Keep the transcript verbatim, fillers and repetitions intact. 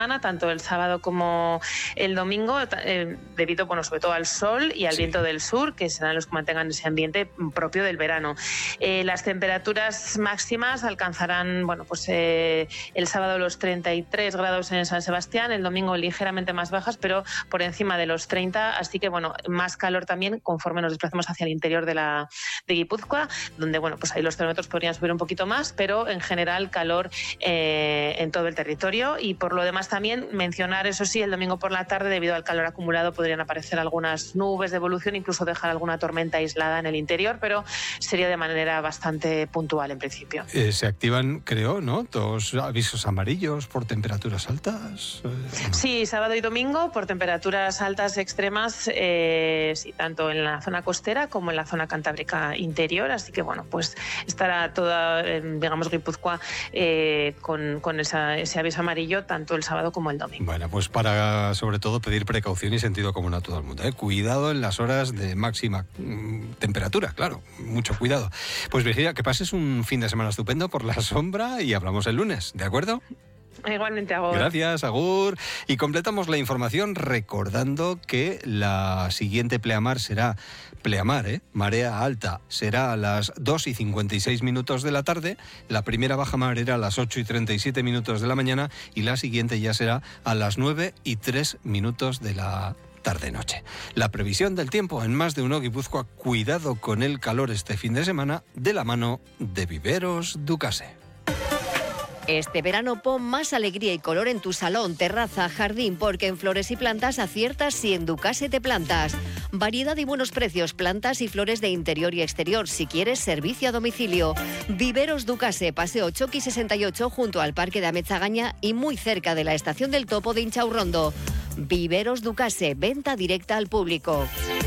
tanto el sábado como el domingo, eh, debido, bueno, sobre todo al sol y al sí. viento del sur, que serán los que mantengan ese ambiente propio del verano. Eh, las temperaturas máximas alcanzarán, bueno, pues eh, el sábado los treinta y tres grados en San Sebastián, el domingo ligeramente más bajas, pero por encima de los treinta, así que, bueno, más calor también conforme nos desplazamos hacia el interior de la de Guipúzcoa, donde, bueno, pues ahí los termómetros podrían subir un poquito más, pero en general calor eh, en todo el territorio. Y por lo demás también mencionar, eso sí, el domingo por la tarde, debido al calor acumulado, podrían aparecer algunas nubes de evolución, incluso dejar alguna tormenta aislada en el interior, pero sería de manera bastante puntual en principio. Eh, se activan, creo, ¿no?, dos avisos amarillos por temperaturas altas. Eh, sí, sábado y domingo por temperaturas altas extremas, eh, sí, tanto en la zona costera como en la zona cantábrica interior, así que, bueno, pues estará toda, eh, digamos, Guipúzcoa eh, con, con esa, ese aviso amarillo tanto el sábado como el domingo. Bueno, pues para, sobre todo, pedir precaución y sentido común a todo el mundo, ¿eh? Cuidado en las horas de máxima mmm, temperatura, claro, mucho cuidado. Pues Virginia, que pases un fin de semana estupendo por la sombra y hablamos el lunes, ¿de acuerdo? Igualmente, agur. Gracias, agur. Y completamos la información recordando que la siguiente pleamar será pleamar, ¿eh? Marea alta, será a las dos y cincuenta y seis minutos de la tarde, la primera baja mar era a las ocho y treinta y siete minutos de la mañana y la siguiente ya será a las nueve y tres minutos de la tarde-noche. La previsión del tiempo en Más de Uno Guipúzcoa, cuidado con el calor este fin de semana, de la mano de Viveros Ducase. Este verano pon más alegría y color en tu salón, terraza, jardín, porque en Flores y Plantas aciertas si en Ducase te plantas. Variedad y buenos precios, plantas y flores de interior y exterior, si quieres servicio a domicilio. Viveros Ducase, Paseo Choqui sesenta y ocho, junto al Parque de Amezagaña y muy cerca de la Estación del Topo de Inchaurrondo. Viveros Ducase, venta directa al público.